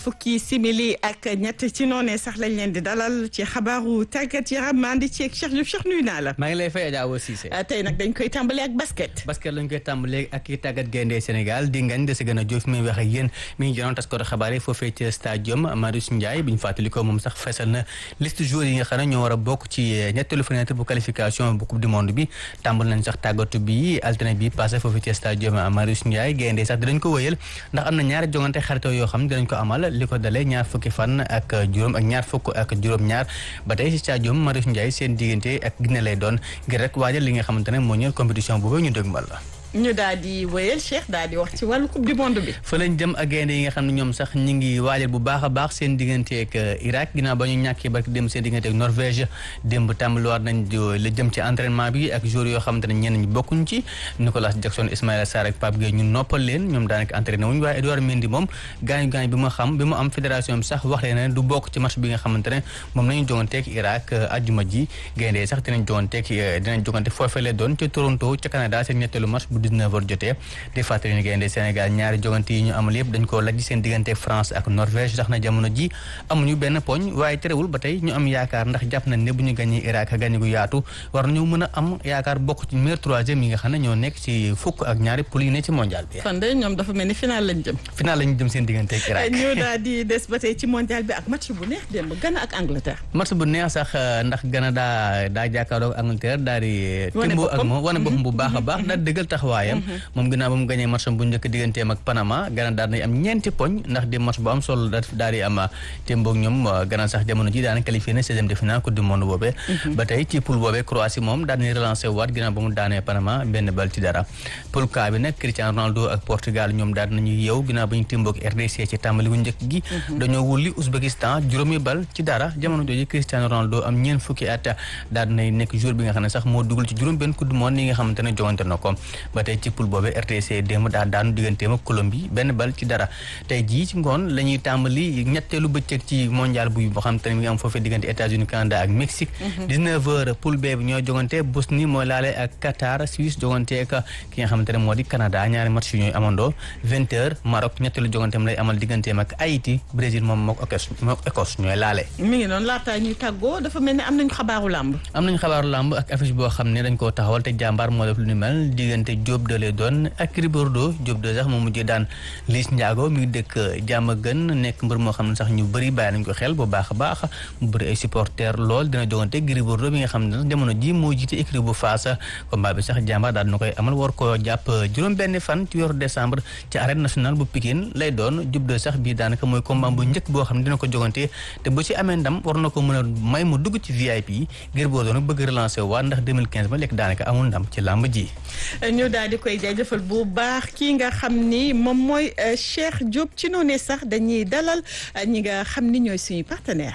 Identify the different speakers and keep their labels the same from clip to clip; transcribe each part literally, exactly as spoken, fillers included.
Speaker 1: fukki simili ak ñett ci noonee sax lañ leen di dalal ci xabaaru tàggat yaram maa ngi ci Cheikh Diouf Cheikh nuyu naa la.
Speaker 2: maa ngi lay fay Adja Awa Cissé.
Speaker 1: tey nag dañ koy tàmbalee ak basket.
Speaker 2: basket lañ koy tàmbalee ak ki tàggat gaynde Sénégal di ngañ de si gën a Diouf mi wax ak yéen mi ngi jënoon taskatu xabaar yi foofee ci stadium Marius Ndiaye bi ñu fàttali ko moom sax fesal na liste joueurs yi nga xam ne ñoo war a bokk ci ñetteelu fenêtre bu qualification bu coupe du monde bi tàmbal nañ sax tàggatu bi altine bi passé foofee ci stadium Marius Ndiaye gaynde sax dinañ ko wëyal ndax am na ñaari jongante xaritoo yoo xam ne dinañ ko amal li ko dalee ñaar fukki fan ak juróom ak ñaar fukk ak juróom ñaar ba tey ci stadium Marius Ndiaye seen diggante ak Guinée lay doon ngir rek waajal li nga xamante ne moo ñëw compétition boobu ñu dëgmal la.
Speaker 1: ñu daal di wéyal Cheikh daal di wax ci wàllu coupe du monde bi.
Speaker 2: fa lañ jëm ak gaynde yi nga xam ne ñoom sax ñi ngi waajal bu baax a baax seen diggante ak Irak ginnaaw ba ñu ñàkkee barki démb seen diggante ak Norvège démb tàmbaliwaat nañ la jëm ci entraînement bi ak joueurs yoo xamante ne ñenn ñi bokkuñ ci Nicolas Jackson Ismaïla Sarr ak Pape Gueye ñu noppal leen ñoom daanaka entraîné wuñ waaye Edouard Mendy moom gaañu gaañ bi ma xam bi mu am fédération bi sax wax leen ne du bokk ci match bi nga xamante ne moom nañu joganteeg Irak ajjuma ji gaynde yi sax dinañ joganteeg dinañ jogante foofee lay doon ca Toronto ca Canada seen ñetteelu match bu dix-neuf heures jotee di fàttali ni gaynde Sénégal ñaari jogante yi ñu amal yëpp dañ koo lajj seen diggante France ak Norvège tax na jamono ji amuñu benn poñ waaye terewul ba tey ñu am yaakaar ndax jàpp nañ ne bu ñu gàñee Irak gàñe gu yaatu war nañu mën a am yaakaar bokk ci meilleur troisième yi nga xam ne ñoo nekk ci fukk ak ñaari poule yi ne ci mondial bi.
Speaker 1: kon de ñoom dafa mel ni final lañ jëm.
Speaker 2: final lañ jëm seen diggante ak Irak.
Speaker 1: ñu daal di des ba tey ci mondial bi ak match bu neex démb Ghana ak Angleterre.
Speaker 2: match bu neex sax ndax Ghana daa daa jàkkaarloo ak Angleterre daal di. timbo ak moom wane boppam bu baax a baax daal dëggal taxawaayam moom ginnaaw ba mu gañee match bu njëkk digganteem ak Panama Ghana daal nañ am ñeenti poñ ndax di match bu am solo daal di am témboog ñoom Ghana sax jamono ji daana qualifié na seizième de finale coupe du monde boobee ba tey ci poule boobee Croatie moom daal nañ relancé waat ginnaaw ba mu daanee Panama benn bal ci dara poule K bi nag Cristiano Ronaldo ak Portugal ñoom daal nañu yeew ginnaaw ba ñu témboog R D C ci tàmbali bu njëkk gi dañoo wulli Ouzbékistan juróomi bal ci dara jamono jooju Cristiano Ronaldo am ñeent fukki at daal nay nekk jour bi nga xam ne sax moo dugal ci juróom benn coupe du monde yi nga xamante ne jogante na ko ba tey ci poule boobee R D C démb daal daanu digganteem ak Colombie benn bal ci dara tey jii ci ngoon la ñuy tàmbali ñetteelu bëccëg ci mondial bu boo xam te ne mi ngi am foofee diggante États-Unis Canada ak Mexique dix-neuf heures poule B bi ñoo jogante Bosnie mooy laale ak Qatar Suisse jogante ak ki nga xamante ne moo di Canada ñaari match yu ñooy amandoo vingt heures Maroc ñetteelu joganteem lay amal digganteem ak Haïti Brésil moom mook Écosse ñooy laale
Speaker 1: mi ngi noonu laataa ñuy tàggoo dafa mel ne am nañu xabaaru làmb
Speaker 2: am nañu xabaaru làmb ak affiche boo xam ne dañ koo taxawal te jàmbaar moo def lu ni mel diggante Diop de lay doon ak Gris Bordeaux Diop de sax moo mujjee daan Liss Ndiago mi ngi dëkk Diamaguène nekk mbër moo xam ne sax ñu bëri bàyyi nañ ko xel bu baax a baax mu bëri ay supporters lool dina jogante Gris Bordeaux bi nga xam ne jamono ji moo jiite écurie bu Fass combat bi sax jàmbaar daal dina koy amal war ko jàpp juróom benn fan ci weeru décembre ci arène nationale bu Pikine lay doon Diop de sax bii daanaka mooy combat bu njëkk boo xam ne dina ko jogante te bu ci amee ndam war na ko mën a may mu dugg ci V I P Gris Bordeaux nag bëgg relancer waat ndax deux mille quinze ba lekk daanaka amul ndam ci làmb ji
Speaker 1: ñu daal di koy jaajëfal bu baax kii nga xam ni moom mooy Cheikh Diop ci noonu sax dañuy dalal ñi nga xam ni ñooy suñu partenaire.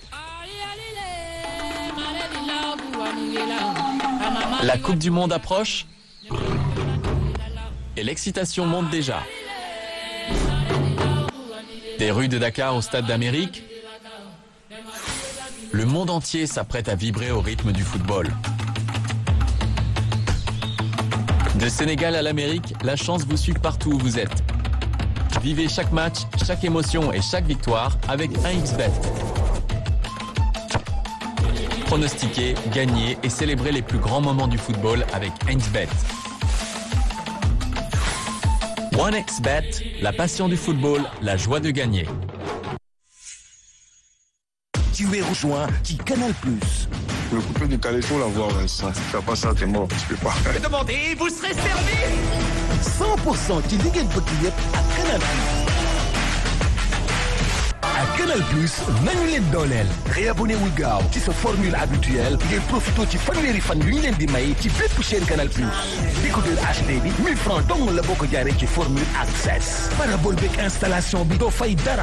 Speaker 3: La Coupe du Monde approche et l'excitation monte déjà. Des rues de Dakar au Stade d'Amérique, le monde entier s'apprête à vibrer au rythme du football. De Sénégal à l'Amérique, la chance vous suit partout où vous êtes. Vivez chaque match, chaque émotion et chaque victoire avec un X bet. Pronostiquez, gagnez et célébrez les plus grands moments du football avec un X bet. one X bet, la passion du football, la joie de gagner.
Speaker 4: Tu es rejoint qui Canal plus.
Speaker 5: Le coupé du Caléto, la voix, ça, si tu fais pas ça, t'es mort, tu peux pas.
Speaker 6: Demandez, vous serez servi.
Speaker 4: cent pour cent ci li ngeen bëgg yëpp ak Canal plus. ak Canal plus nañu leen dooleel. réabonné wul gaaw ci sa formule habituelle ngeen profité ci fanweeri fan yu ñu leen di may ci bépp chaîne Canal plus. décodeur H D bi mille francs dong la boo ko jaaree ci formule access. parabole beeg installation bi doo fay dara.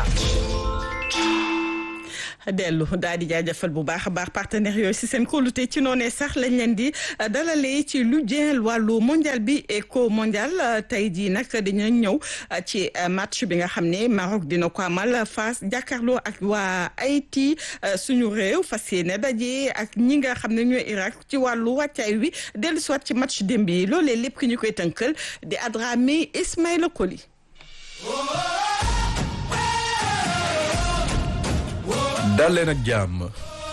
Speaker 1: dellu daal di jaajëfal bu baax a baax partenaires yooyu si seen kóolute ci noonee sax lañ leen di dalalee ci lu jël wàllu mondial bi éco mondial tey jii nag dañu ñëw ci match bi nga xam ne Maroc dina ko amal face jàkkaarloo ak waa Haïti suñu réew fas yéene daje ak ñi nga xam ne ñooy Irak ci wàllu wàccaay wi dellu soit ci match démb yi loolee lépp ki ñu koy tënkal di Adramé Ismaïla Koli.
Speaker 7: dal leen ak jàmm.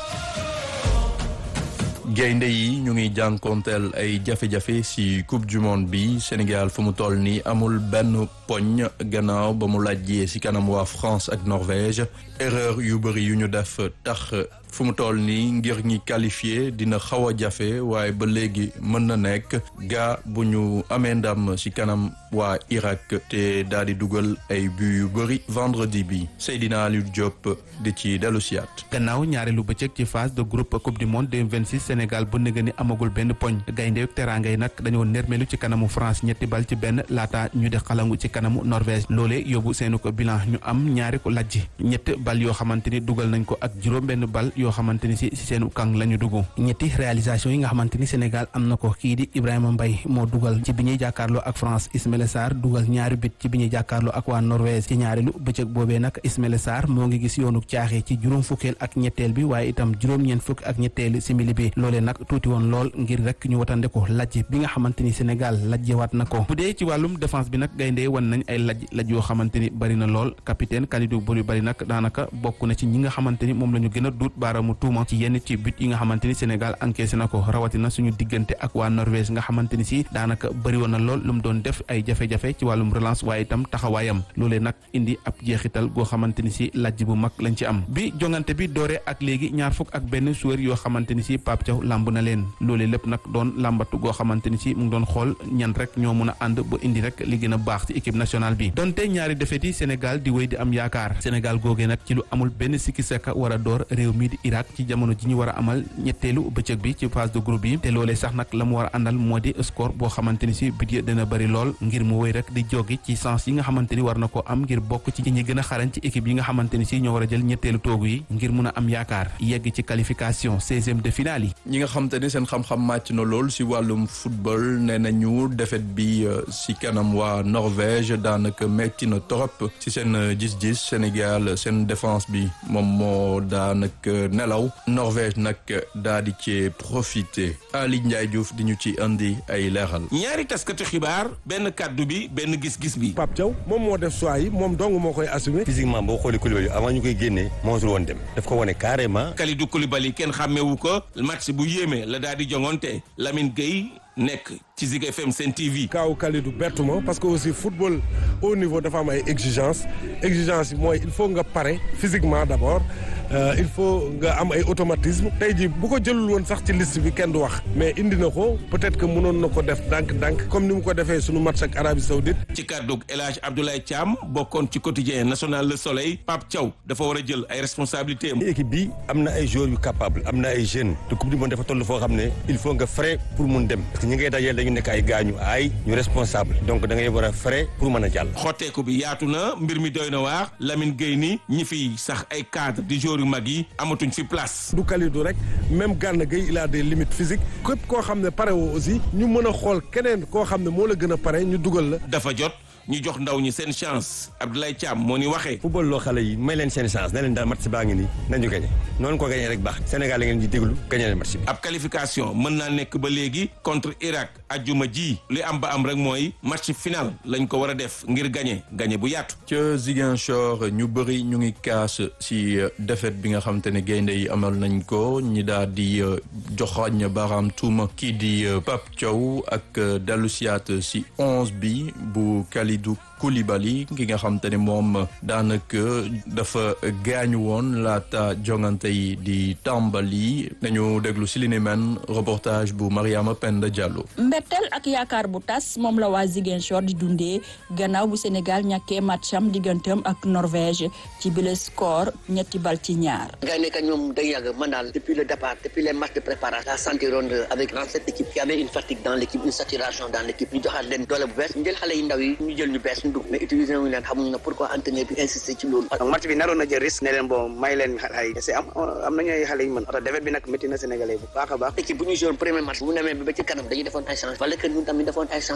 Speaker 7: gaynde yi ñu ngi jànkonteel ay jafe-jafe ci coupe du monde bi Sénégal fu mu toll nii amul benn poñ gannaaw ba mu lajjee ci kanam waa France ak Norvège erreur yu bëri yu ñu def tax fu mu toll nii ngir ñi qualifié dina xaw a jafe waaye ba léegi mën na nekk gaa bu ñu amee ndam ci kanam waa Irak te daal di dugal ay but yu bëri vendredi bi Seydina Aliou Diop di ci dellu siyaat.
Speaker 8: gannaaw ñaareelu bëccëg ci phase de groupe coupe du monde deux mille vingt-six Sénégal bu nëgë ni amagul benn poñ gaynde teraanga yi nag dañoo nermelu ci kanamu France ñetti bal ci benn laata ñu di xalangu ci kanamu Norvège loolee yóbbu seenu ko bilan ñu am ñaari ko lajj ñett bal yoo xamante ni dugal nañ ko ak juróom benn bal yoo xamante ni si si seenu kàng la ñu dugg ñetti réalisation yi nga xamante ni Sénégal am na ko kii di Ibrahima Mbaye moo dugal ci bi ñuy jàkkaarloo ak France Ismaïla Sarr dugal ñaari bit ci bi ñuy jàkkaarloo ak waa Norvège ci ñaareelu bëccëg boobee nag Ismaïla Sarr moo ngi gis yoonu caaxee ci juróom fukkeel ak ñetteel bi waaye itam juróom-ñeent fukk ak ñetteel simili bi loolee nag tuuti woon lool ngir rek ñu watande ko lajj bi nga xamante ni Sénégal lajjewaat na ko bu dee ci wàllum défense bi nag gayndee wan nañ ay lajj lajj yoo xamante ni bari na lool capitaine Kalidou Koulibaly nag daanaka bokk na ci ñi nga xamante ni moom la ñu gën a duut baaraamu tuuma ci yenn ci but yi nga xamante ni Sénégal encaissé na ko rawatina suñu diggante ak waa Norvège nga xamante ni si daanaka bari woon na lool lu mu doon def ay jafe-jafe ci wàllum relance waaye itam taxawaayam loolee nag indi ab jeexital goo xamante ni si lajj bu mag lañ ci am bi jongante bi dooree ak léegi ñaar fukk ak benn joueur yoo xamante ni si Pape Thiaw lamb na leen loolee lépp nag doon lambatu goo xamante ni si mu ngi doon xool ñan rek ñoo mun a ànd ba indi rek li gën a baax ci équipe nationale bi donte ñaari défaite yi Sénégal di wéy di am yaakaar Sénégal googee nag ci lu amul benn sikki sàkka war a door réew mi di Irak ci jamono ji ñu war a amal ñetteelu bëccëg bi ci phase de groupe yi te loolee sax nag la mu war a àndal moo di score boo xamante ni si but yi dina bëri lool ngir mu wéy rek di jógi ci sens yi nga xamante ni war na ko am ngir bokk ci ñi gën a xarañ ci équipe yi nga xamante ni si ñoo war a jël ñetteelu toogu yi ngir mun a am yaakaar yegg ci qualification seizième de finale yi.
Speaker 7: ñi nga xamante ni seen xam-xam màcc na lool si wàllum football nee nañu défaite bi si kanam waa Norvège daanaka metti na torop si seen gis-gis Sénégal seen défense bi moom moo daanaka nelaw Norvège nag daa di ci profité Ali Ndiaye Diouf di ñu ci andi ay leeral.
Speaker 9: ñaari taskatu xibaar benn kàddu bi benn gis-gis bi.
Speaker 10: Pape Thiaw moom moo def choix yi moom dong moo koy assumer.
Speaker 11: physiquement boo xoolee Koulibaly avant ñu koy génnee moosul woon dem daf ko wane carrément.
Speaker 9: Kalidou Koulibaly kenn xàmmewu ko match bu yéeme la daal di jongonte Lamine Gueye nekk ci Zik F M Sen T V.
Speaker 10: Kaaw Kalidou bertuma parce que aussi football au niveau dafa am ay exigence exigence yi mooy il faut nga pare physiquement d'abord euh, il faut nga am ay automatisme tey jii bu ko jëlul woon sax ci liste bi kenn du wax mais indi na ko peut-être que mënoon na ko def ndànk-ndànk comme ni mu ko defee sunu match ak Arabie Saoudite.
Speaker 9: ci kàddug El Hadj Abdoulaye Thiam bokkoon ci quotidien national Le Soleil Pape Thiaw dafa war a jël ay responsabilités am.
Speaker 11: équipe bi am na ay joueurs yu capable am na ay jeunes te coupe du monde dafa toll foo xam ne il faut nga frais pour mun dem parce que ñi ngay dajeel dañu nekk ay gaañu ay ñu responsable donc da ngay war a frais pour mën a jàll.
Speaker 9: xotteeku bi yaatu na mbir mi doy na waar Lamine Gueye ni ñi fi sax ay cadre di joueurs yu mag yi amatuñ fi place.
Speaker 10: du Kalidou rek même Gana Gueye il a des limites physiques képp koo xam ne pare woo aussi ñu mën a xool keneen koo xam ne moo la gën a pare ñu dugal la.
Speaker 9: dafa jot ñu jox ndaw ñi seen chance Abdoulaye Thiam moo ni waxee.
Speaker 11: football loo xale yi may leen seen chance ne leen daal match baa ngi nii nañu gagné noonu ko gagné rek baax Sénégal la ngeen di déglu gagné leen match bi.
Speaker 9: ab qualification mën naa nekk ba léegi contre Irak ajjuma ji li am ba am rek mooy match final lañ ko war a def ngir gagné gagné bu yaatu.
Speaker 7: ca Ziguinchor ñu bëri ñu ngi kaas si défaite bi nga xamante ne gaynde yi amal nañ ko ñi daal di joxoñ baaraam tuuma kii di Pape Thiaw ak dellusiyaat si onze bi bu Kalidou Koulibaly ki nga xamante ne moom daanaka dafa gaañu woon laata jongante yi di tàmbali nañu déglu si li ni men reportage bu Mariama Penda Diallo.
Speaker 12: mbetteel ak yaakaar bu tas moom la waa Ziguinchor di dundee gannaaw bu Sénégal ñàkkee matcham digganteem ak Norvège ci bile score ñetti bal ci ñaar.
Speaker 13: nga nekk ñoom day yàgg man daal depuis le départ depuis les matchs de préparation la sentiroon avec cette équipe qui avait une fatigue dans l'équipe une saturation dans l'équipe ñu joxaat leen doole bu bees ñu jël xale yu ndaw yi ñu jël ñu bees ñu dugg mais utiliser wuñu leen xamuñu na pourquoi entraîneur bi insister ci loolu.
Speaker 14: donc match bi naroon na jël risque ne leen bon may leen xale yi c'est am am nañu ay xale yu mën oto défaite bi nag métti na Sénégalais bu baax a baax.
Speaker 13: équipe bu ñu joué premier match bu demee ba ci kanam dañuy defoon ay chance wala que ñun tamit defoon ay chance